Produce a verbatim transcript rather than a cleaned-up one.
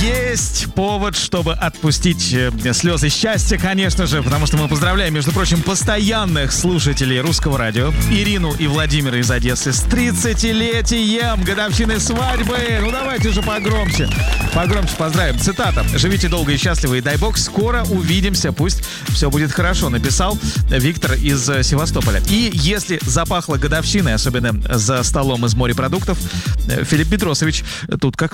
есть повод, чтобы отпустить слезы счастья, конечно же, потому что мы поздравляем, между прочим, постоянных слушателей Русского радио Ирину и Владимира из Одессы с тридцатилетием годовщины свадьбы. Ну давайте же погромче, погромче поздравим. Цитата: «Живите долго и счастливо, и дай бог, скоро увидимся, пусть все будет хорошо», написал Виктор из Севастополя. И если запахло годовщиной, особенно за столом из морепродуктов, Филипп Петросович тут как